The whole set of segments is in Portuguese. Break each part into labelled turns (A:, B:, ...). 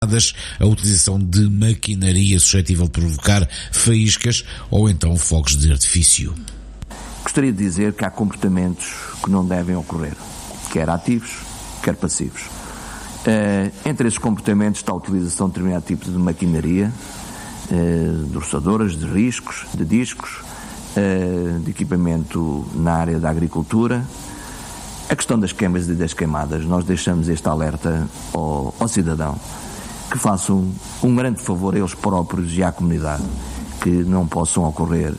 A: a utilização de maquinaria suscetível de provocar faíscas ou então fogos de artifício.
B: Gostaria de dizer que há comportamentos que não devem ocorrer, quer ativos, quer passivos. Entre esses comportamentos está a utilização de determinado tipo de maquinaria, de roçadoras, de riscos, de discos, de equipamento na área da agricultura. A questão das queimas e das queimadas, nós deixamos este alerta ao cidadão, que façam um grande favor a eles próprios e à comunidade, que não possam ocorrer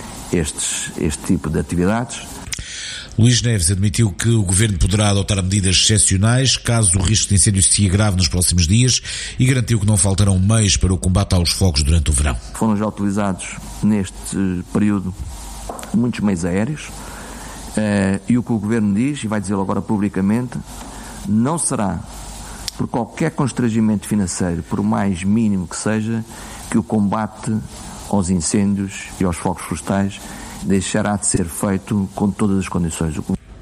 B: este tipo de atividades.
A: Luís Neves admitiu que o Governo poderá adotar medidas excepcionais caso o risco de incêndio se agrave nos próximos dias e garantiu que não faltarão meios para o combate aos fogos durante o verão.
B: Foram já utilizados neste período muitos meios aéreos e o que o Governo diz, e vai dizê-lo agora publicamente, não será por qualquer constrangimento financeiro, por mais mínimo que seja, que o combate aos incêndios e aos fogos florestais deixará de ser feito com todas as condições.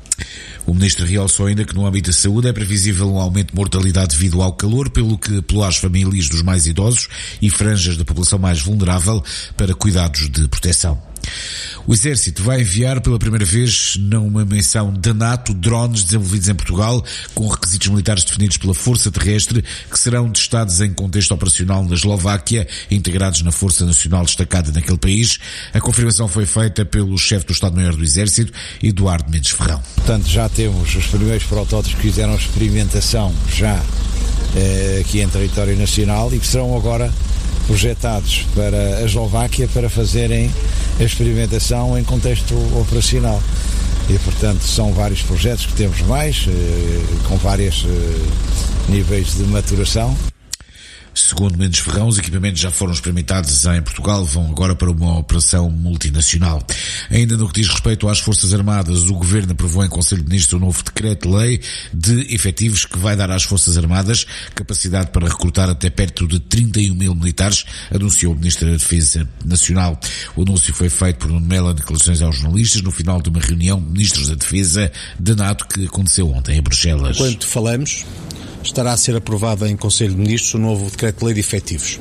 A: O Ministro realçou ainda que no âmbito da saúde é previsível um aumento de mortalidade devido ao calor, pelo que apelou às famílias dos mais idosos e franjas da população mais vulnerável para cuidados de proteção. O Exército vai enviar pela primeira vez numa missão da NATO drones desenvolvidos em Portugal com requisitos militares definidos pela Força Terrestre que serão testados em contexto operacional na Eslováquia, integrados na Força Nacional destacada naquele país. A confirmação foi feita pelo chefe do Estado-Maior do Exército, Eduardo Mendes Ferrão.
C: Portanto, já temos os primeiros protótipos que fizeram a experimentação já aqui em território nacional e que serão agora projetados para a Eslováquia para fazerem a experimentação em contexto operacional. E, portanto, são vários projetos que temos mais, com vários níveis de maturação.
A: Segundo Mendes Ferrão, os equipamentos já foram experimentados em Portugal, vão agora para uma operação multinacional. Ainda no que diz respeito às Forças Armadas, o Governo aprovou em Conselho de Ministros um novo decreto-lei de efetivos que vai dar às Forças Armadas capacidade para recrutar até perto de 31 mil militares, anunciou o Ministro da Defesa Nacional. O anúncio foi feito por Nuno Melo em declarações aos jornalistas no final de uma reunião de Ministros da Defesa da NATO que aconteceu ontem em Bruxelas.
D: Enquanto falamos, estará a ser aprovado em Conselho de Ministros o novo Decreto-Lei de Efetivos.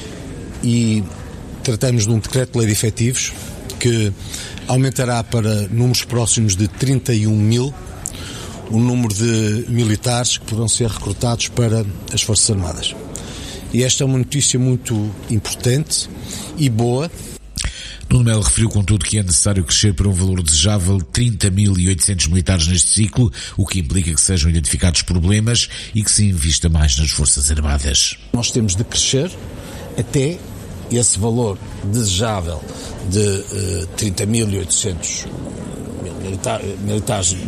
D: E tratamos de um Decreto-Lei de Efetivos que aumentará para números próximos de 31 mil o número de militares que poderão ser recrutados para as Forças Armadas. E esta é uma notícia muito importante e boa.
A: Nuno Melo referiu, contudo, que é necessário crescer para um valor desejável de 30.800 militares neste ciclo, o que implica que sejam identificados problemas e que se invista mais nas Forças Armadas.
D: Nós temos de crescer até esse valor desejável de 30.800 militares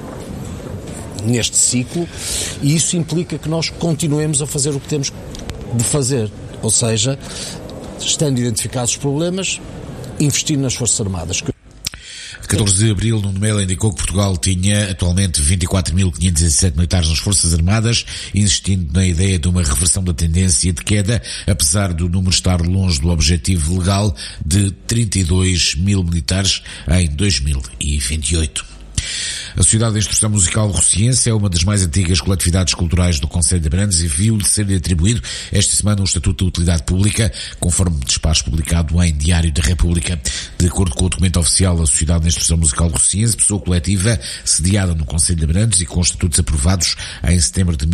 D: neste ciclo, e isso implica que nós continuemos a fazer o que temos de fazer, ou seja, estando identificados os problemas, investir nas Forças Armadas.
A: 14 de abril, Nuno Melo indicou que Portugal tinha atualmente 24.517 militares nas Forças Armadas, insistindo na ideia de uma reversão da tendência de queda, apesar do número estar longe do objetivo legal de 32 mil militares em 2028. A Sociedade de Instrução Musical Rociense é uma das mais antigas coletividades culturais do Concelho de Abrantes e viu-lhe ser atribuído esta semana um Estatuto de Utilidade Pública, conforme despacho publicado em Diário da República. De acordo com o documento oficial, a Sociedade de Instrução Musical Rociense, pessoa coletiva sediada no Concelho de Abrantes e com estatutos aprovados em setembro de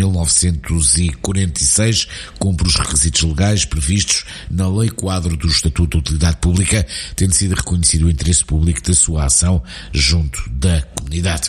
A: 1946, cumpre os requisitos legais previstos na Lei Quadro do Estatuto de Utilidade Pública, tendo sido reconhecido o interesse público da sua ação junto da comunidade.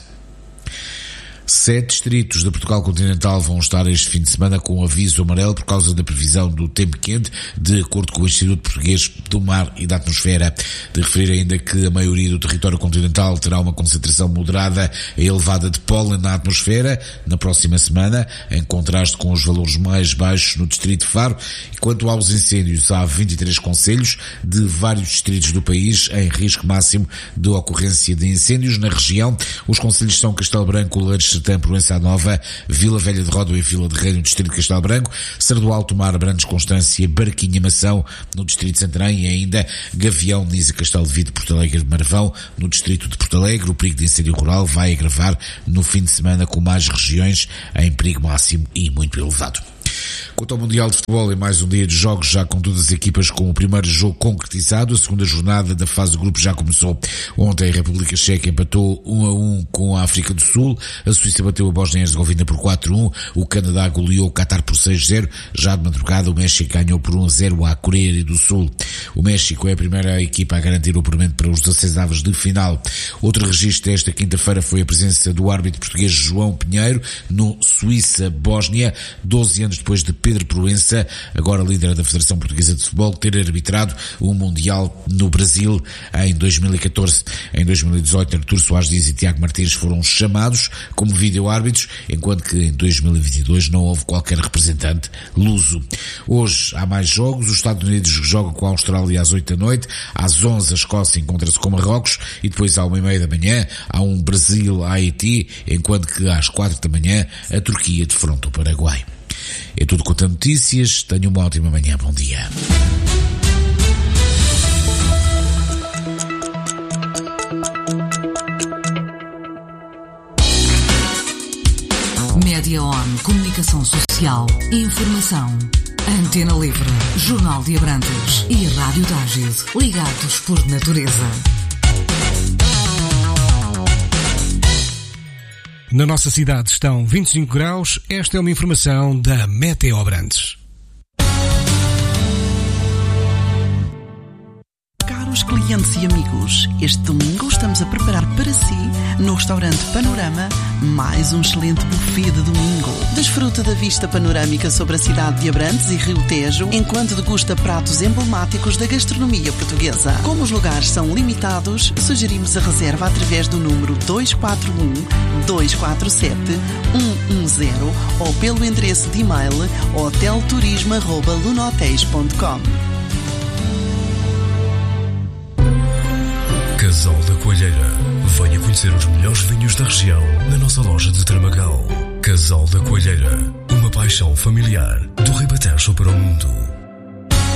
A: 7 distritos da Portugal continental vão estar este fim de semana com aviso amarelo por causa da previsão do tempo quente, de acordo com o Instituto Português do Mar e da Atmosfera. De referir ainda que a maioria do território continental terá uma concentração moderada e elevada de pólen na atmosfera na próxima semana, em contraste com os valores mais baixos no distrito de Faro. E quanto aos incêndios, há 23 concelhos de vários distritos do país em risco máximo de ocorrência de incêndios na região. Os concelhos são Castelo Branco, Oleiros, Sertã, Proença Nova, Vila Velha de Ródão e Vila de Rei no distrito de Castelo Branco, Sardual, Tomar, Abrantes, Constância, Barquinha, Mação no distrito de Santarém e ainda Gavião, Nisa, Castelo de Vide, Porto Alegre de Marvão no distrito de Porto Alegre. O perigo de incêndio rural vai agravar no fim de semana com mais regiões em perigo máximo e muito elevado. Quanto ao Mundial de Futebol, em mais um dia de jogos, já com todas as equipas com o primeiro jogo concretizado. A segunda jornada da fase de grupo já começou ontem. A República Checa empatou 1-1 com a África do Sul. A Suíça bateu a Bósnia e Herzegovina por 4-1. O Canadá goleou o Qatar por 6-0. Já de madrugada, o México ganhou por 1-0 à Coreia do Sul. O México é a primeira equipa a garantir o apuramento para os 16avos de final. Outro registro desta quinta-feira foi a presença do árbitro português João Pinheiro no Suíça-Bósnia, 12 anos depois de Pedro Proença, agora líder da Federação Portuguesa de Futebol, ter arbitrado o Mundial no Brasil em 2014. Em 2018, Artur Soares Dias e Tiago Martins foram chamados como vídeo-árbitros, enquanto que em 2022 não houve qualquer representante luso. Hoje há mais jogos. Os Estados Unidos jogam com a Austrália às 8 da noite, às 11 a Escócia encontra-se com Marrocos e depois à 1h30 da manhã há um Brasil-Haiti, enquanto que às 4 da manhã a Turquia defronta o Paraguai. É tudo quanto a notícias. Tenha uma ótima manhã. Bom dia.
E: Média On, comunicação social, informação. Antena Livre, Jornal de Abrantes e Rádio Tágil, ligados por natureza.
F: Na nossa cidade estão 25 graus. Esta é uma informação da Meteo Abrantes.
G: Caros clientes e amigos, este domingo estamos a preparar para si, no restaurante Panorama, mais um excelente buffet de domingo. Desfruta da vista panorâmica sobre a cidade de Abrantes e Rio Tejo, enquanto degusta pratos emblemáticos da gastronomia portuguesa. Como os lugares são limitados, sugerimos a reserva através do número 241-247-110 ou pelo endereço de e-mail hotelturismo@lunohotéis.com.
H: Casal da Coelheira. Venha conhecer os melhores vinhos da região na nossa loja de Tramagal. Casal da Coelheira. Uma paixão familiar do Ribatejo para o mundo.